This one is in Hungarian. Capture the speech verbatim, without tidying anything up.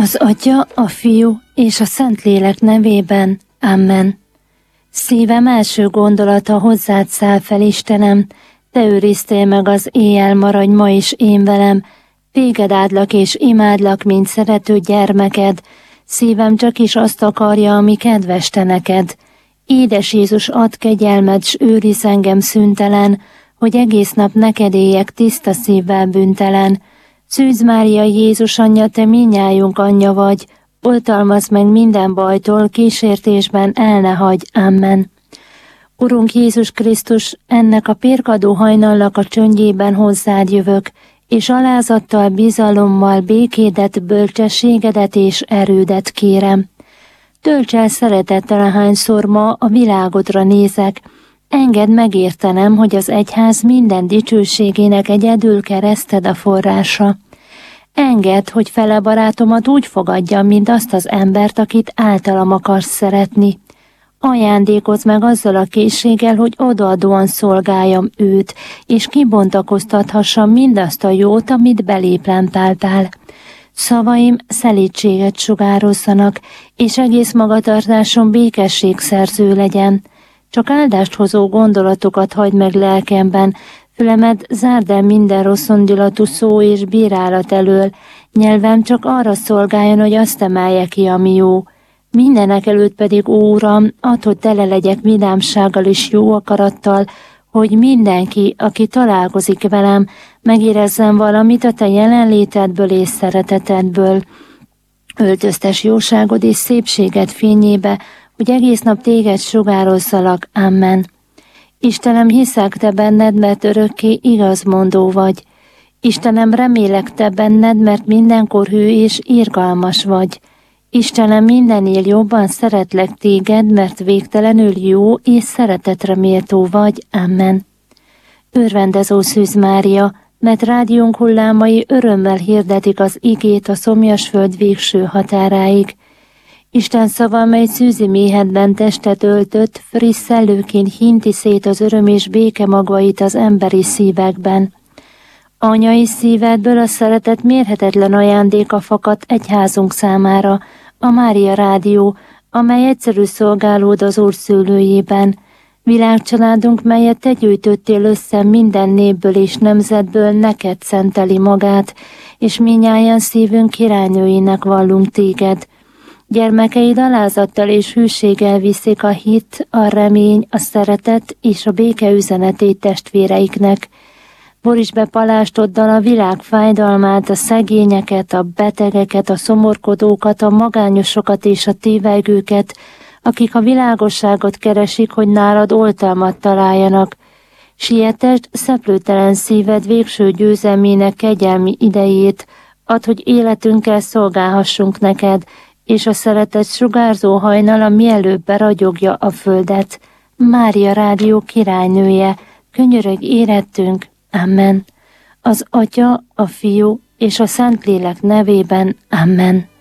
Az Atya, a Fiú és a Szentlélek nevében. Amen. Szívem első gondolata hozzád száll fel, Istenem, te őriztél meg az éjjel, maradj ma is én velem, téged áldlak és imádlak, mint szerető gyermeked, szívem csak is azt akarja, ami kedves te neked. Édes Jézus, add kegyelmed, s őrizz engem szüntelen, hogy egész nap neked éljek tiszta szívvel bűntelen. Szűz Mária, Jézus anyja, te mindnyájunk anyja vagy, oltalmazd meg minden bajtól, kísértésben el ne hagyj. Amen. Urunk Jézus Krisztus, ennek a pérkadó hajnalnak a csöndjében hozzád jövök, és alázattal, bizalommal békédet, bölcsességedet és erődet kérem. Tölts el szeretettel, ahányszor ma a világodra nézek, engedd megértenem, hogy az egyház minden dicsőségének egyedül kereszted a forrása. Engedd, hogy fele barátomat úgy fogadjam, mint azt az embert, akit általam akarsz szeretni. Ajándékozz meg azzal a készséggel, hogy odaadóan szolgáljam őt, és kibontakoztathassam mindazt a jót, amit belé plántáltál. Szavaim szelídséget sugározzanak, és egész magatartásom békességszerző legyen. Csak áldást hozó gondolatokat hagyd meg lelkemben, fülemet zárd el minden rosszondulatú szó és bírálat elől, nyelvem csak arra szolgáljon, hogy azt emelje ki, ami jó. Mindenek előtt pedig, ó Uram, add, hogy tele legyek vidámsággal és jó akarattal, hogy mindenki, aki találkozik velem, megérezzen valamit a te jelenlétedből és szeretetedből. Öltöztes jóságod és szépséged fényébe, hogy egész nap téged sugározzalak. Amen. Istenem, hiszek te benned, mert örökké igazmondó vagy. Istenem, remélek te benned, mert mindenkor hű és irgalmas vagy. Istenem, mindennél jobban szeretlek téged, mert végtelenül jó és szeretetre méltó vagy. Amen. Örvendezó Szűz Mária, mert rádiónk hullámai örömmel hirdetik az igét a szomjas föld végső határáig. Isten szava, mely szűzi méhedben testet öltött, friss szellőként hinti szét az öröm és béke magvait az emberi szívekben. Anyai szívedből a szeretet mérhetetlen ajándéka fakadt egyházunk számára, a Mária Rádió, amely egyszerű szolgálód az Úr szőlőjében. Világcsaládunk, melyet te gyűjtöttél össze minden népből és nemzetből, neked szenteli magát, és minnyáján szívünk királynőinek vallunk téged. Gyermekeid alázattal és hűséggel viszik a hit, a remény, a szeretet és a béke üzenetét testvéreiknek. Borítsd be palástoddal a világ fájdalmát, a szegényeket, a betegeket, a szomorkodókat, a magányosokat és a tévegőket, akik a világosságot keresik, hogy nálad oltalmat találjanak. Sietesd szeplőtelen szíved végső győzelmének kegyelmi idejét, add, hogy életünkkel szolgálhassunk neked, és a szeretet sugárzó hajnala mielőbb beragyogja a földet. Mária Rádió királynője, könyörögj érettünk. Amen. Az Atya, a Fiú és a Szentlélek nevében. Amen.